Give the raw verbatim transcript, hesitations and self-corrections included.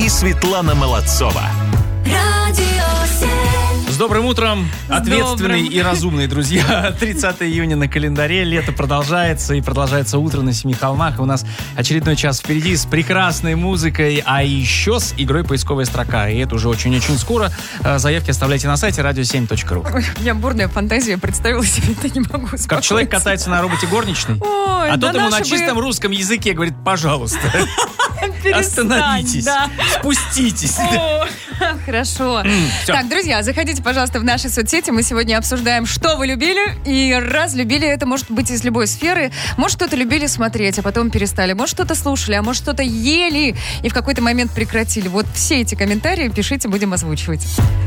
и Светлана Молодцова. С добрым утром, С ответственные добрым. и разумные друзья. тридцатое июня на календаре, лето продолжается, и продолжается утро на Семи холмах. У нас очередной час впереди с прекрасной музыкой, а еще с игрой «Поисковая строка». И это уже очень-очень скоро. Заявки оставляйте на сайте радио семь точка ру. Ой, у меня бурная фантазия, представила себе, это не могу успокоиться. Как человек катается на роботе горничной, Ой, а да тот ему на наши чистом бы- русском языке говорит: пожалуйста, Перестань, остановитесь, да. спуститесь. О, хорошо. всё. Так, друзья, заходите, пожалуйста, в наши соцсети. Мы сегодня обсуждаем, что вы любили. И раз любили, это может быть из любой сферы. Может, что-то любили смотреть, а потом перестали. Может, что-то слушали, а может, что-то ели и в какой-то момент прекратили. Вот все эти комментарии пишите, будем озвучивать.